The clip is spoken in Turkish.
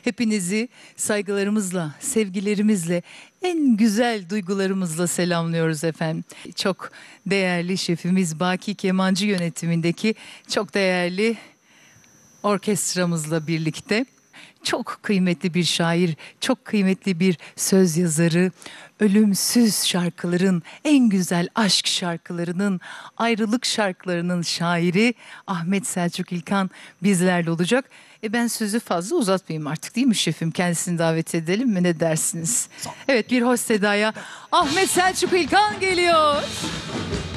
Hepinizi saygılarımızla, sevgilerimizle, en güzel duygularımızla selamlıyoruz efendim. Çok değerli şefimiz Baki Kemancı yönetimindeki çok değerli orkestramızla birlikte çok kıymetli bir şair, çok kıymetli bir söz yazarı, ölümsüz şarkıların, en güzel aşk şarkılarının, ayrılık şarkılarının şairi Ahmet Selçuk İlkan bizlerle olacak. Ben sözü fazla uzatmayayım artık, değil mi şefim? Kendisini davet edelim mi, ne dersiniz? Evet, bir hoş sedaya Ahmet Selçuk İlkan geliyor.